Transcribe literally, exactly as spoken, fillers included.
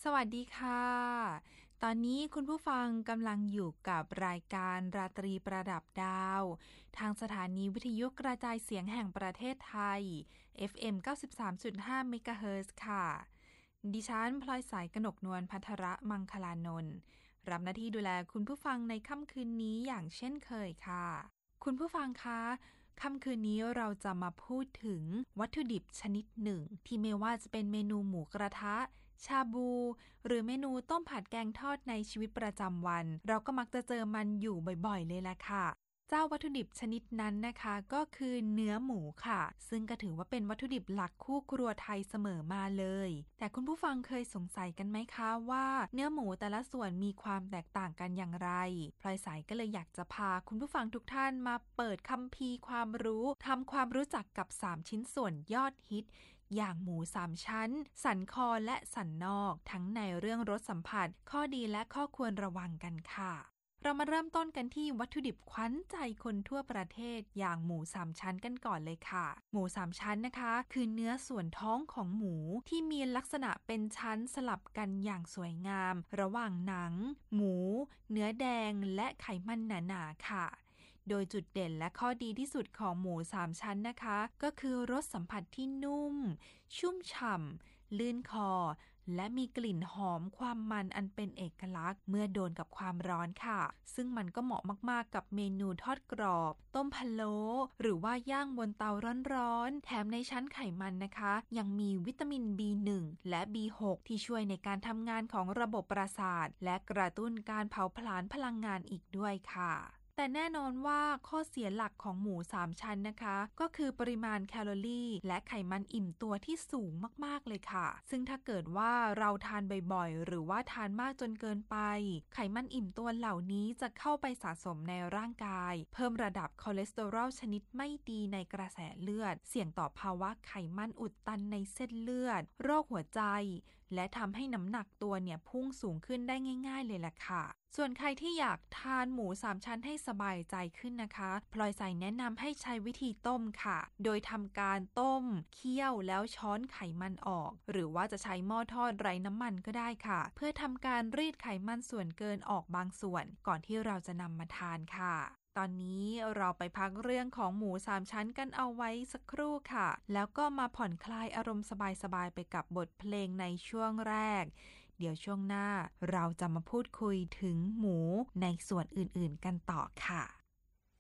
สวัสดีค่ะตอนนี้คุณผู้ฟังกำลังอยู่กับรายการราตรีประดับดาวทางสถานีวิทยุกระจายเสียงแห่งประเทศไทย เอฟ เอ็ม เก้าสิบสามจุดห้า เมกะเฮิรตซ์ค่ะดิฉันพลอยสายกนกนวลภัทรมังคลานนท์รับหน้าที่ดูแลคุณผู้ฟังในค่ำคืนนี้อย่างเช่นเคยค่ะคุณผู้ฟังคะค่ำคืนนี้เราจะมาพูดถึงวัตถุดิบชนิดหนึ่งที่ไม่ว่าจะเป็นเมนูหมูกระทะชาบูหรือเมนูต้มผัดแกงทอดในชีวิตประจำวันเราก็มักจะเจอมันอยู่บ่อยๆเลยล่ะค่ะเจ้าวัตถุดิบชนิดนั้นนะคะก็คือเนื้อหมูค่ะซึ่งก็ถือว่าเป็นวัตถุดิบหลักคู่ครัวไทยเสมอมาเลยแต่คุณผู้ฟังเคยสงสัยกันไหมคะว่าเนื้อหมูแต่ละส่วนมีความแตกต่างกันอย่างไรพลอยสายก็เลยอยากจะพาคุณผู้ฟังทุกท่านมาเปิดคัมภีร์ความรู้ทำความรู้จักกับสามชิ้นส่วนยอดฮิตอย่างหมูสามชั้นสันคอและสันนอกทั้งในเรื่องรสสัมผัสข้อดีและข้อควรระวังกันค่ะเรามาเริ่มต้นกันที่วัตถุดิบขวัญใจคนทั่วประเทศอย่างหมูสามชั้นกันก่อนเลยค่ะหมูสามชั้นนะคะคือเนื้อส่วนท้องของหมูที่มีลักษณะเป็นชั้นสลับกันอย่างสวยงามระหว่างหนังหมูเนื้อแดงและไขมันหนาๆค่ะโดยจุดเด่นและข้อดีที่สุดของหมูสามชั้นนะคะก็คือรสสัมผัสที่นุ่มชุ่มฉ่ำลื่นคอและมีกลิ่นหอมความมันอันเป็นเอกลักษณ์เมื่อโดนกับความร้อนค่ะซึ่งมันก็เหมาะมากๆกับเมนูทอดกรอบต้มพะโล้หรือว่าย่างบนเตาร้อนๆแถมในชั้นไขมันนะคะยังมีวิตามิน บี หนึ่ง และ บี หก ที่ช่วยในการทำงานของระบบประสาทและกระตุ้นการเผาผลาญพลังงานอีกด้วยค่ะแต่แน่นอนว่าข้อเสียหลักของหมูสามชั้นนะคะก็คือปริมาณแคลอรี่และไขมันอิ่มตัวที่สูงมากๆเลยค่ะซึ่งถ้าเกิดว่าเราทานบ่อยๆหรือว่าทานมากจนเกินไปไขมันอิ่มตัวเหล่านี้จะเข้าไปสะสมในร่างกายเพิ่มระดับคอเลสเตอรอลชนิดไม่ดีในกระแสเลือดเสี่ยงต่อภาวะไขมันอุดตันในเส้นเลือดโรคหัวใจและทำให้น้ำหนักตัวเนี่ยพุ่งสูงขึ้นได้ง่ายๆเลยล่ะค่ะส่วนใครที่อยากทานหมูสามชั้นให้สบายใจขึ้นนะคะพลอยใส่แนะนำให้ใช้วิธีต้มค่ะโดยทำการต้มเคี่ยวแล้วช้อนไขมันออกหรือว่าจะใช้หม้อทอดไร้น้ำมันก็ได้ค่ะเพื่อทำการรีดไขมันส่วนเกินออกบางส่วนก่อนที่เราจะนำมาทานค่ะตอนนี้เราไปพักเรื่องของหมูสามชั้นกันเอาไว้สักครู่ค่ะแล้วก็มาผ่อนคลายอารมณ์สบายๆไปกับบทเพลงในช่วงแรกเดี๋ยวช่วงหน้าเราจะมาพูดคุยถึงหมูในส่วนอื่นๆกันต่อค่ะ